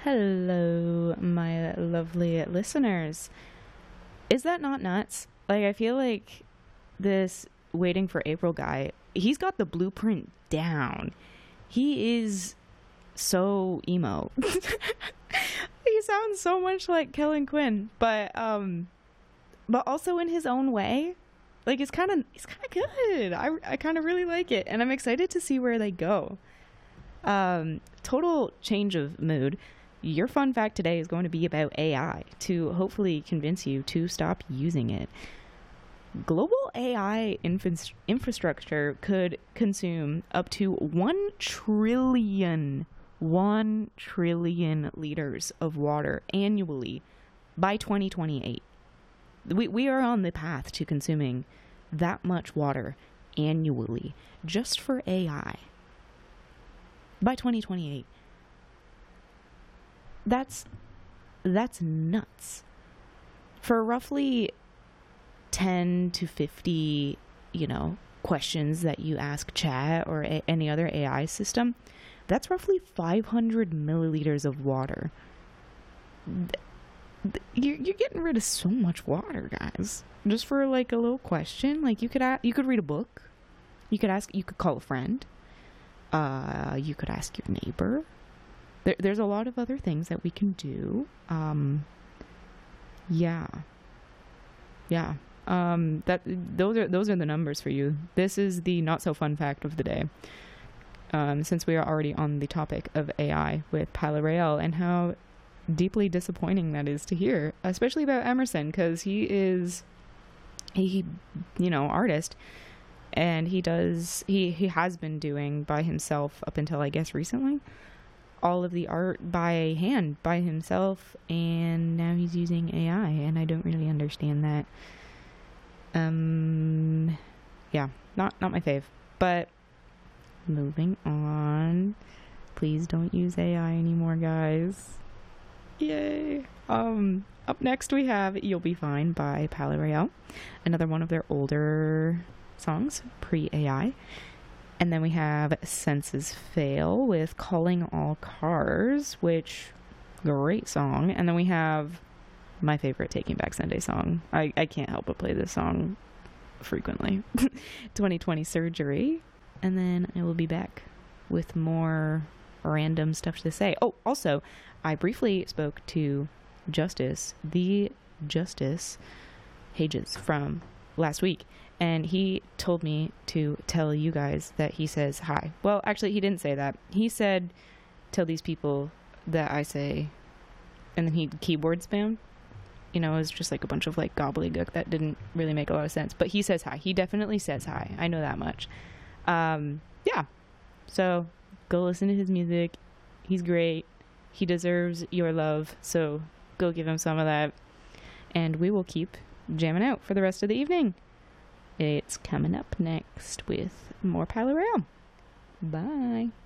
Hello, my lovely listeners. Is that not nuts? Like, I feel like this Waiting for April guy, he's got the blueprint down. He is so emo. He sounds so much like Kellen Quinn, but also in his own way. Like, it's kind of good. I kind of really like it, and I'm excited to see where they go. Total change of mood. Your fun fact today is going to be about AI to hopefully convince you to stop using it. Global AI infrastructure could consume up to 1 trillion liters of water annually by 2028. We are on the path to consuming that much water annually just for AI by 2028. That's nuts. For roughly 10 to 50, questions that you ask chat or any other AI system, that's roughly 500 milliliters of water. You're getting rid of so much water, guys. Just for like a little question. Like you could read a book. You could call a friend. You could ask your neighbor. There's a lot of other things that we can do. Yeah. Those are the numbers for you. This is the not so fun fact of the day. Since we are already on the topic of AI with Palo Real and how deeply disappointing that is to hear, especially about Emerson, because he artist, and he has been doing by himself up until I guess recently all of the art by hand by himself, and now he's using AI, and I don't really understand that. Yeah, not my fave. But moving on. Please don't use AI anymore, guys. Yay. Up next we have You'll Be Fine by Palo Real, another one of their older songs, pre-AI. And then we have Senses Fail with Calling All Cars, which, great song. And then we have my favorite Taking Back Sunday song. I can't help but play this song frequently. 2020 Surgery. And then I will be back with more random stuff to say. Oh, also, I briefly spoke to the Justice Hages from last week, and he told me to tell you guys that he says hi. Well, actually, he didn't say that. He said, tell these people that I say, and then he keyboard spam. It was just like a bunch of like gobbledygook that didn't really make a lot of sense. But he says hi. He definitely says hi. I know that much. Yeah. So go listen to his music. He's great. He deserves your love. So go give him some of that. And we will keep jamming out for the rest of the evening. It's coming up next with more Palo Real. Bye.